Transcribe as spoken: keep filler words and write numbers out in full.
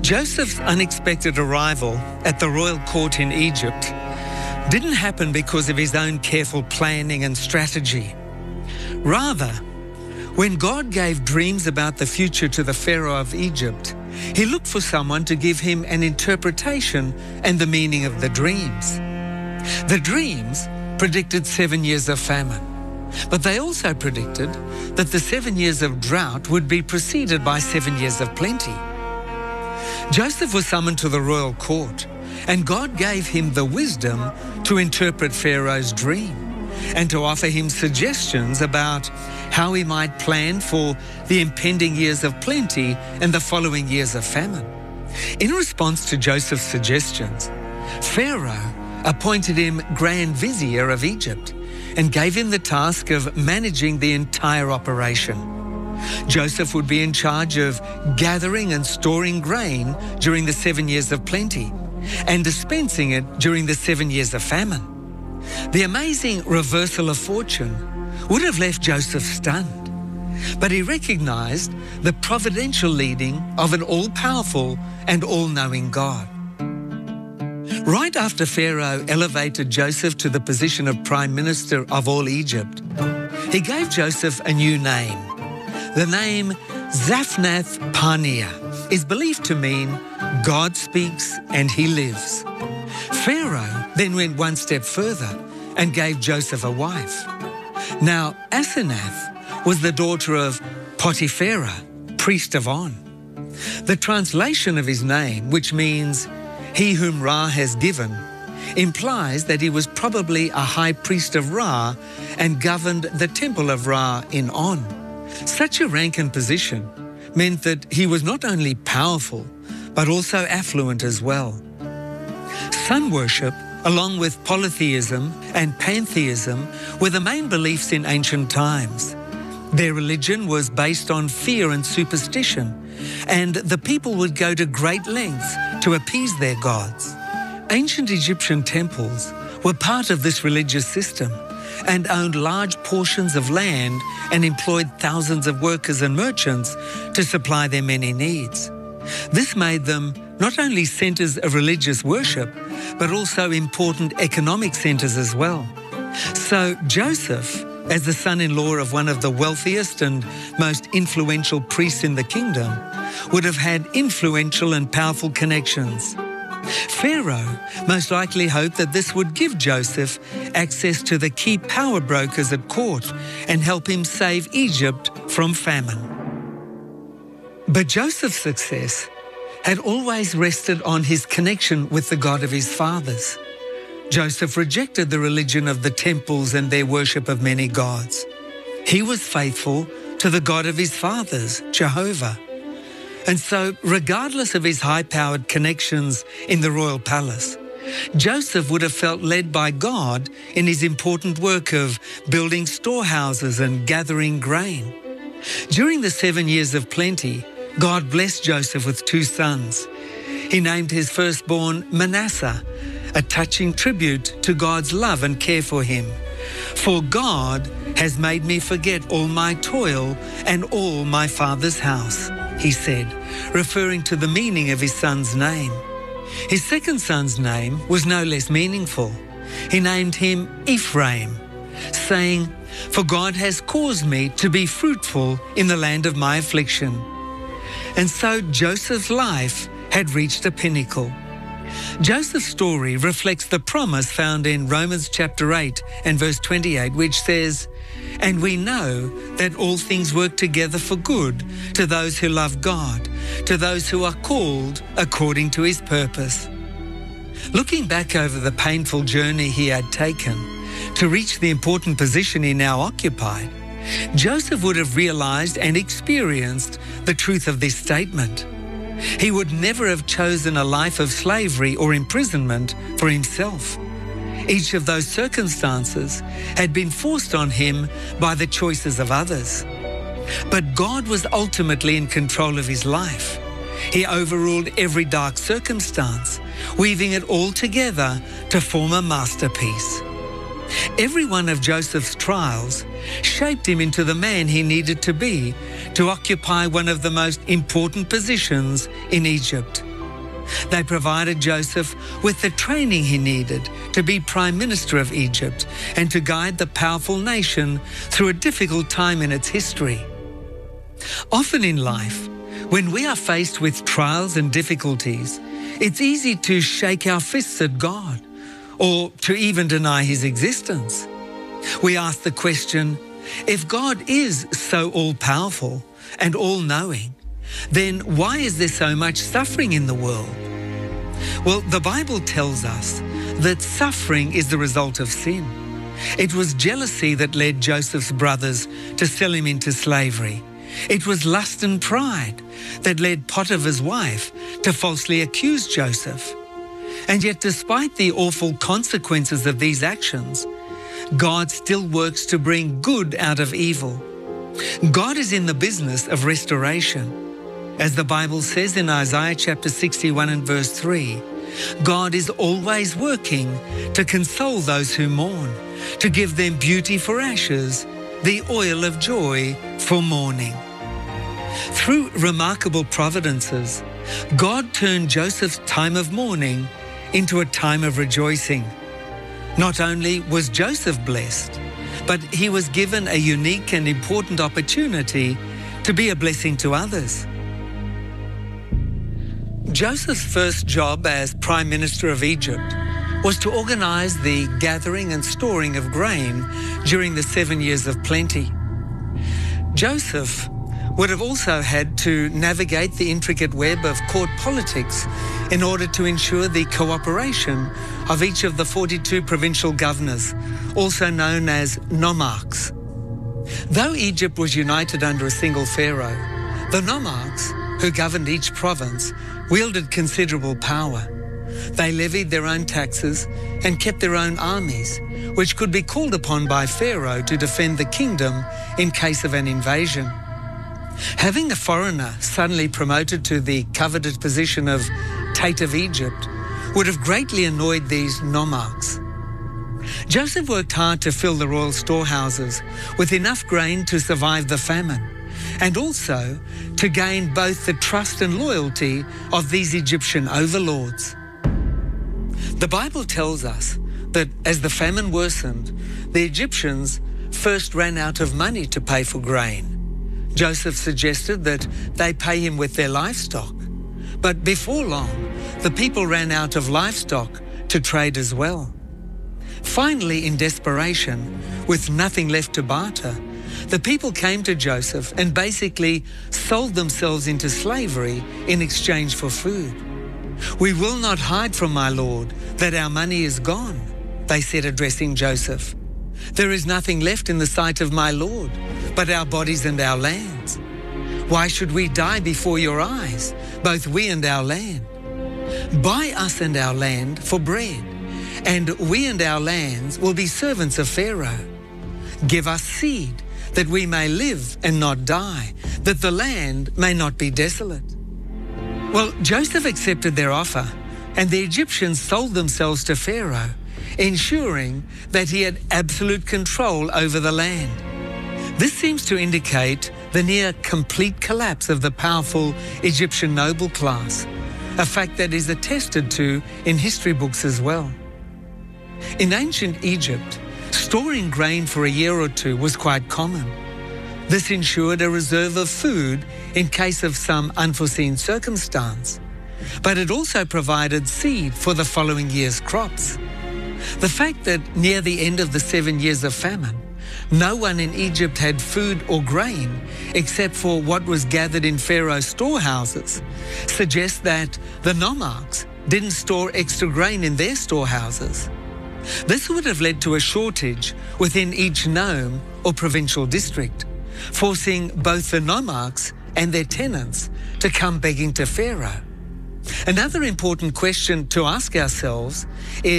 Joseph's unexpected arrival at the royal court in Egypt didn't happen because of his own careful planning and strategy. Rather, when God gave dreams about the future to the Pharaoh of Egypt, he looked for someone to give him an interpretation and the meaning of the dreams. The dreams predicted seven years of famine, but they also predicted that the seven years of drought would be preceded by seven years of plenty. Joseph was summoned to the royal court, and God gave him the wisdom to interpret Pharaoh's dream and to offer him suggestions about how he might plan for the impending years of plenty and the following years of famine. In response to Joseph's suggestions, Pharaoh appointed him Grand Vizier of Egypt and gave him the task of managing the entire operation. Joseph would be in charge of gathering and storing grain during the seven years of plenty and dispensing it during the seven years of famine. The amazing reversal of fortune would have left Joseph stunned, but he recognized the providential leading of an all-powerful and all-knowing God. Right after Pharaoh elevated Joseph to the position of Prime Minister of all Egypt, he gave Joseph a new name. The name Zaphnath-Paaneah is believed to mean God speaks and he lives. Pharaoh then went one step further and gave Joseph a wife. Now, Asenath was the daughter of Potipharah, priest of On. The translation of his name, which means he whom Ra has given, implies that he was probably a high priest of Ra and governed the temple of Ra in On. Such a rank and position meant that he was not only powerful, but also affluent as well. Sun worship, along with polytheism and pantheism, were the main beliefs in ancient times. Their religion was based on fear and superstition, and the people would go to great lengths to appease their gods. Ancient Egyptian temples were part of this religious system and owned large portions of land and employed thousands of workers and merchants to supply their many needs. This made them not only centers of religious worship, but also important economic centers as well. So Joseph, as the son-in-law of one of the wealthiest and most influential priests in the kingdom, would have had influential and powerful connections. Pharaoh most likely hoped that this would give Joseph access to the key power brokers at court and help him save Egypt from famine. But Joseph's success had always rested on his connection with the God of his fathers. Joseph rejected the religion of the temples and their worship of many gods. He was faithful to the God of his fathers, Jehovah. And so, regardless of his high-powered connections in the royal palace, Joseph would have felt led by God in his important work of building storehouses and gathering grain. During the seven years of plenty, God blessed Joseph with two sons. He named his firstborn Manasseh, a touching tribute to God's love and care for him. For God has made me forget all my toil and all my father's house, he said, referring to the meaning of his son's name. His second son's name was no less meaningful. He named him Ephraim, saying, "For God has caused me to be fruitful in the land of my affliction." And so Joseph's life had reached a pinnacle. Joseph's story reflects the promise found in Romans chapter eight and verse twenty-eight, which says, "And we know that all things work together for good to those who love God, to those who are called according to his purpose." Looking back over the painful journey he had taken to reach the important position he now occupied, Joseph would have realized and experienced the truth of this statement. He would never have chosen a life of slavery or imprisonment for himself. Each of those circumstances had been forced on him by the choices of others. But God was ultimately in control of his life. He overruled every dark circumstance, weaving it all together to form a masterpiece. Every one of Joseph's trials shaped him into the man he needed to be to occupy one of the most important positions in Egypt. They provided Joseph with the training he needed to be Prime Minister of Egypt and to guide the powerful nation through a difficult time in its history. Often in life, when we are faced with trials and difficulties, it's easy to shake our fists at God or to even deny his existence. We ask the question, if God is so all-powerful and all-knowing, then why is there so much suffering in the world? Well, the Bible tells us that suffering is the result of sin. It was jealousy that led Joseph's brothers to sell him into slavery. It was lust and pride that led Potiphar's wife to falsely accuse Joseph. And yet, despite the awful consequences of these actions, God still works to bring good out of evil. God is in the business of restoration. As the Bible says in Isaiah chapter sixty-one and verse three, God is always working to console those who mourn, to give them beauty for ashes, the oil of joy for mourning. Through remarkable providences, God turned Joseph's time of mourning into a time of rejoicing. Not only was Joseph blessed, but he was given a unique and important opportunity to be a blessing to others. Joseph's first job as Prime Minister of Egypt was to organize the gathering and storing of grain during the seven years of plenty. Joseph would have also had to navigate the intricate web of court politics in order to ensure the cooperation of each of the forty-two provincial governors, also known as nomarchs. Though Egypt was united under a single pharaoh, the nomarchs, who governed each province, wielded considerable power. They levied their own taxes and kept their own armies, which could be called upon by Pharaoh to defend the kingdom in case of an invasion. Having a foreigner suddenly promoted to the coveted position of Tate of Egypt would have greatly annoyed these nomarchs. Joseph worked hard to fill the royal storehouses with enough grain to survive the famine, and also to gain both the trust and loyalty of these Egyptian overlords. The Bible tells us that as the famine worsened, the Egyptians first ran out of money to pay for grain. Joseph suggested that they pay him with their livestock. But before long, the people ran out of livestock to trade as well. Finally, in desperation, with nothing left to barter, the people came to Joseph and basically sold themselves into slavery in exchange for food. "We will not hide from my lord that our money is gone," they said, addressing Joseph. "There is nothing left in the sight of my lord but our bodies and our lands. Why should we die before your eyes, both we and our land? Buy us and our land for bread, and we and our lands will be servants of Pharaoh. Give us seed, that we may live and not die, that the land may not be desolate." Well, Joseph accepted their offer, and the Egyptians sold themselves to Pharaoh, ensuring that he had absolute control over the land. This seems to indicate the near complete collapse of the powerful Egyptian noble class, a fact that is attested to in history books as well. In ancient Egypt, storing grain for a year or two was quite common. This ensured a reserve of food in case of some unforeseen circumstance, but it also provided seed for the following year's crops. The fact that near the end of the seven years of famine, no one in Egypt had food or grain except for what was gathered in Pharaoh's storehouses suggests that the nomarchs didn't store extra grain in their storehouses. This would have led to a shortage within each nome or provincial district, forcing both the nomarchs and their tenants to come begging to Pharaoh. Another important question to ask ourselves is